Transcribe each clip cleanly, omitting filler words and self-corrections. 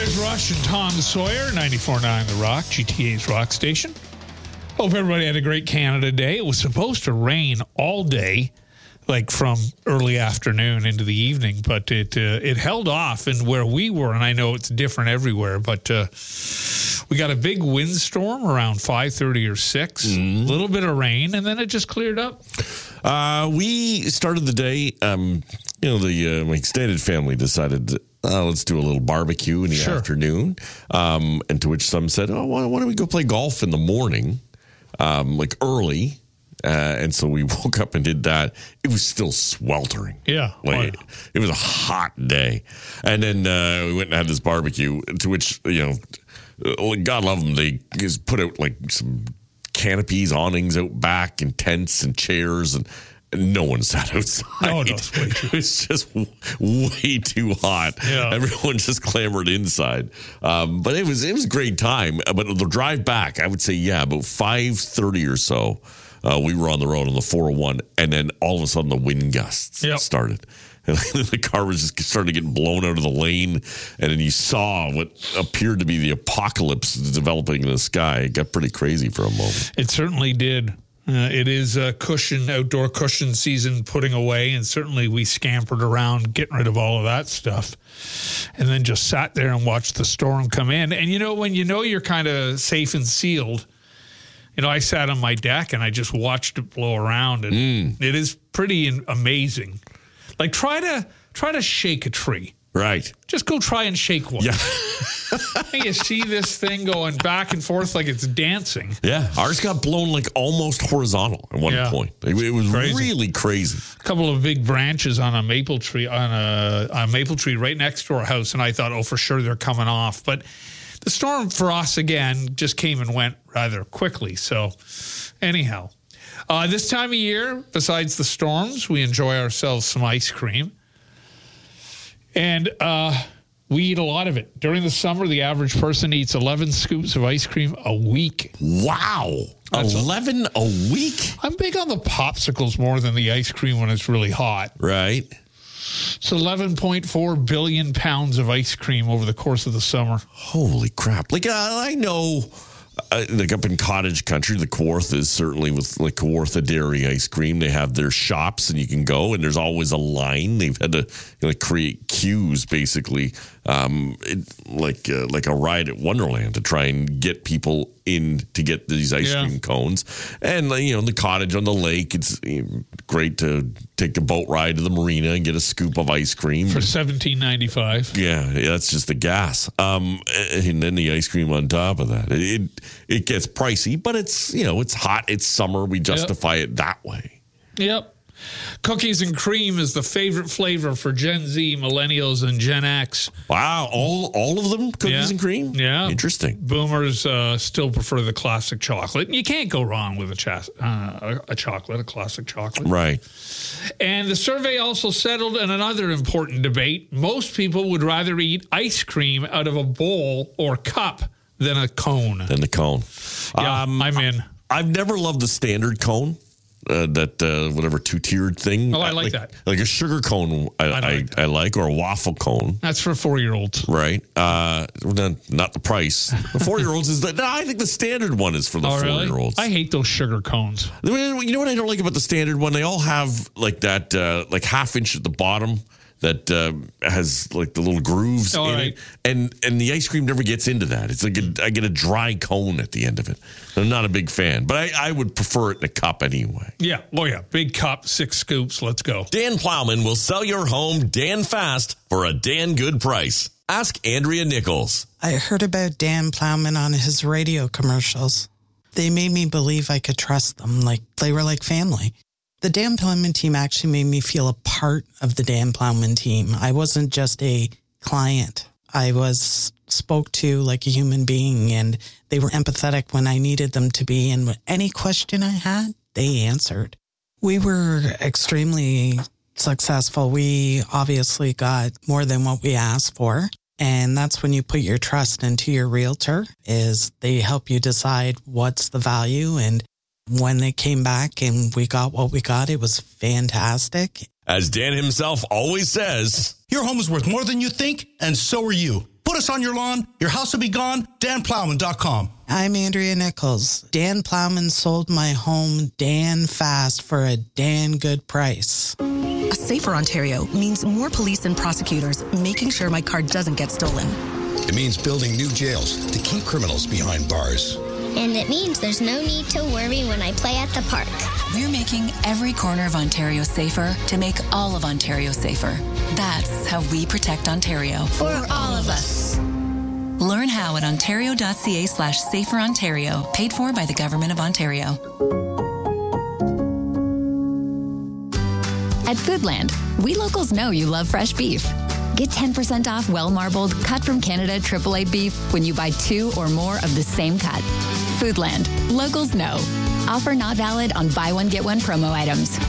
There's Rush and Tom Sawyer, 94.9 The Rock, GTA's rock station. Hope everybody had a great Canada Day. It was supposed to rain all day, like from early afternoon into the evening, but it held off in where we were, and I know it's different everywhere, but we got a big windstorm around 5:30 or 6, a little bit of rain, and then it just cleared up. We started the day, my extended family decided that, let's do a little barbecue in the afternoon, and to which some said, why don't we go play golf in the morning, early. And so we woke up and did that. It was still sweltering. Yeah. It was a hot day. And then we went and had this barbecue, to which, God love them, they just put out some canopies, awnings out back, and tents and chairs, and no one sat outside. No, it was just way too hot. Yeah. Everyone just clamored inside. But it was a great time. But the drive back, I would say, about 5:30 or so. We were on the road on the 401, and then all of a sudden the wind gusts started. And the car was just starting to get blown out of the lane, and then you saw what appeared to be the apocalypse developing in the sky. It got pretty crazy for a moment. It certainly did. It is outdoor cushion season putting away, and certainly we scampered around getting rid of all of that stuff, and then just sat there and watched the storm come in. And when you're kind of safe and sealed, I sat on my deck and I just watched it blow around, and it is pretty amazing. Like try to shake a tree. Right. Just go try and shake one. Yeah. And you see this thing going back and forth like it's dancing. Yeah. Ours got blown almost horizontal at one point. It was really crazy. A couple of big branches on a maple tree right next to our house, and I thought, for sure they're coming off. But the storm for us, again, just came and went rather quickly. So, anyhow, this time of year, besides the storms, we enjoy ourselves some ice cream. And we eat a lot of it. During the summer, the average person eats 11 scoops of ice cream a week. Wow. 11 a week? I'm big on the popsicles more than the ice cream when it's really hot. Right. It's 11.4 billion pounds of ice cream over the course of the summer. Holy crap. I know, up in cottage country, the Kawartha is certainly with Kawartha Dairy ice cream. They have their shops and you can go, and there's always a line. They've had to create queues, basically, like a ride at Wonderland to try and get people in to get these ice cream cones. And, the cottage on the lake, it's great to take a boat ride to the marina and get a scoop of ice cream. For $17.95. Yeah, that's just the gas. And then the ice cream on top of that. It gets pricey, but it's, it's hot, it's summer. We justify it that way. Yep. Cookies and cream is the favorite flavor for Gen Z, millennials, and Gen X. Wow, all of them, cookies and cream? Yeah. Interesting. Boomers still prefer the classic chocolate. You can't go wrong with a classic chocolate. Right. And the survey also settled on another important debate. Most people would rather eat ice cream out of a bowl or cup than a cone. Yeah, I'm in. I've never loved the standard cone. Whatever two-tiered thing. Oh, I like that. Like a sugar cone I like, or a waffle cone. That's for 4-year-olds. Right. Not the price. The 4-year-olds is I think the standard one is for the 4-year-olds. I hate those sugar cones. You know what I don't like about the standard one? They all have that half inch at the bottom that has the little grooves in it. And the ice cream never gets into that. It's I get a dry cone at the end of it. I'm not a big fan, but I would prefer it in a cup anyway. Yeah. Oh, yeah. Big cup, 6 scoops. Let's go. Dan Plowman will sell your home Dan fast for a Dan good price. Ask Andrea Nichols. I heard about Dan Plowman on his radio commercials. They made me believe I could trust them, like they were like family. The Dan Plowman team actually made me feel a part of the Dan Plowman team. I wasn't just a client. I was spoke to like a human being, and they were empathetic when I needed them to be. And any question I had, they answered. We were extremely successful. We obviously got more than what we asked for. And that's when you put your trust into your realtor, is they help you decide what's the value. And when they came back and we got what we got, it was fantastic. As Dan himself always says, your home is worth more than you think, and so are you. Put us on your lawn, your house will be gone. DanPlowman.com. I'm Andrea Nichols. Dan Plowman sold my home Dan fast for a Dan good price. A safer Ontario means more police and prosecutors making sure my car doesn't get stolen. It means building new jails to keep criminals behind bars. And it means there's no need to worry when I play at the park. We're making every corner of Ontario safer to make all of Ontario safer. That's how we protect Ontario. For all of us. Learn how at ontario.ca/saferontario, paid for by the Government of Ontario. At Foodland, we locals know you love fresh beef. Get 10% off well-marbled, cut from Canada AAA beef when you buy 2 or more of the same cut. Foodland. Locals know. Offer not valid on buy one, get one promo items.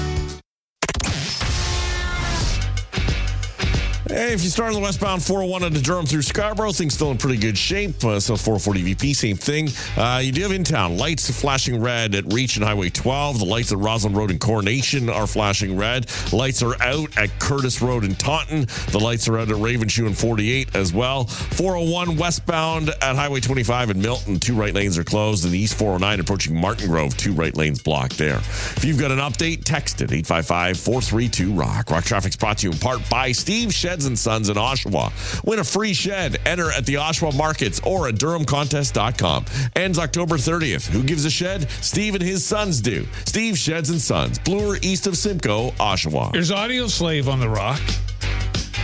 Hey, if you start on the westbound 401 into Durham through Scarborough, things still in pretty good shape. So 440 VP, same thing. You do have in town lights flashing red at Reach and Highway 12. The lights at Roslyn Road and Coronation are flashing red. Lights are out at Curtis Road and Taunton. The lights are out at Ravenshoe and 48 as well. 401 westbound at Highway 25 in Milton. 2 right lanes are closed. And the East 409 approaching Martin Grove, 2 right lanes blocked there. If you've got an update, text it 855-432-ROCK. Rock Traffic's brought to you in part by Steve Sheds and Sons in Oshawa. Win a free shed. Enter at the Oshawa Markets or at DurhamContest.com. Ends October 30th. Who gives a shed? Steve and his sons do. Steve Sheds and Sons. Bloor east of Simcoe, Oshawa. Here's Audio Slave on the Rock.